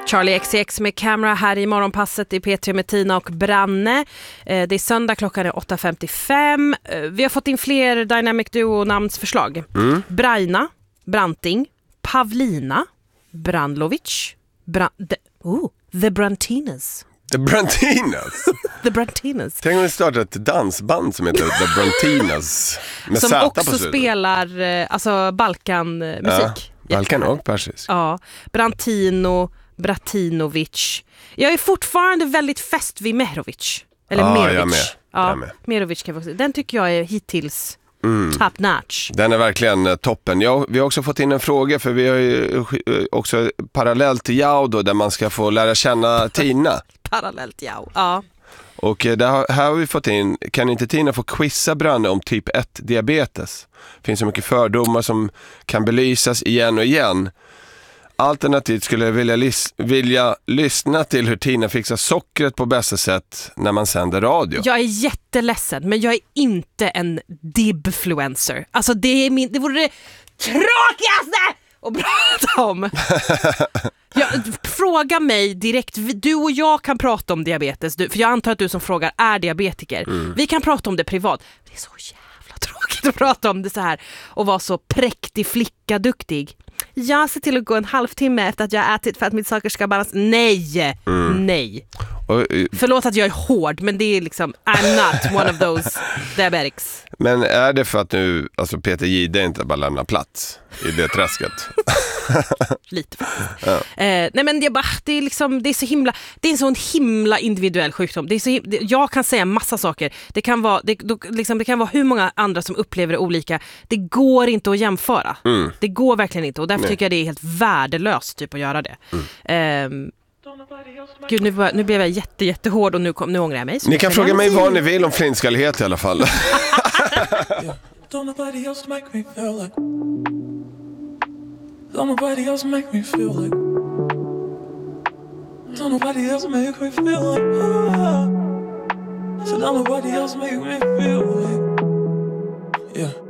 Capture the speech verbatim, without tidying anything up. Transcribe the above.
Charlie X C X med Camera här i morgonpasset i P tre med Tina och Branne. Det är söndag, klockan är åtta femtiofem. Vi har fått in fler Dynamic Duo-namnsförslag. Mm. Braina, Branting, Pavlina, Brandlovic, Bra- de- oh, The Brantinas. The Brantinas? The Brantinas. Tänk om vi startar ett dansband som heter The Brantinas. Med som Z också på slutet. spelar alltså Balkanmusik. Ja, Balkan och persisk. Ja, Brantino, Bratinovic. Jag är fortfarande väldigt fäst vid Mehrovic. Eller ja, Merovic. Jag med. Ja, jag med. Merovic kan vi också. Den tycker jag är hittills mm. top notch. Den är verkligen eh, toppen. Jag, vi har också fått in en fråga, för vi har ju eh, också parallellt till Jao då, där man ska få lära känna Tina. Parallellt, ja. Ja. Och eh, där, här har vi fått in, kan inte Tina få quizza Branne om typ ett diabetes? Det finns så mycket fördomar som kan belysas igen och igen. Alternativt skulle jag vilja, lis- vilja lyssna till hur Tina fixar sockret på bästa sätt när man sänder radio. Jag är jätteledsen, men jag är inte en dibfluencer. Alltså det är min, det vore det tråkigaste att prata om. Jag, fråga mig direkt. Du och jag kan prata om diabetes, du, för jag antar att du som frågar är diabetiker. Mm. Vi kan prata om det privat. Det är så jävla tråkigt att prata om det så här och vara så präktig flicka duktig. Jag ser till att gå en halvtimme efter att jag har ätit för att mitt saker ska balans. Nej, mm. nej. Och, uh, Förlåt att jag är hård, men det är liksom, I'm not one of those diabetics. Men är det för att nu, alltså Peter Jihde inte bara lämnar plats i det träsket? Lite faktiskt. Ja. Eh, nej men det är bara, det är liksom, det är så himla, det är en sån himla individuell sjukdom. Det är så himla, det, jag kan säga massa saker. Det kan vara, det, då, liksom, det kan vara hur många andra som upplever det olika. Det går inte att jämföra. Mm. Det går verkligen inte, och därför nej. tycker jag det är helt värdelöst typ att göra det. Mm. Eh, Gud, nu, nu blev jag jätte, jättehård och nu, kom, nu ångrar jag mig. Ni kan fråga mig vad ni vill om flintskallighet i alla fall. Don't nobody else make me feel like Don't nobody else make me feel like Don't nobody else make me feel like So don't nobody else make me feel like Yeah.